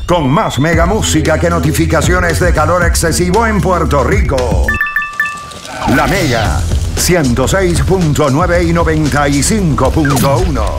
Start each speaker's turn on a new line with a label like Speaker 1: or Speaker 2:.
Speaker 1: con más mega música que notificaciones de calor excesivo en Puerto Rico. La Mega 106.9 y 95.1.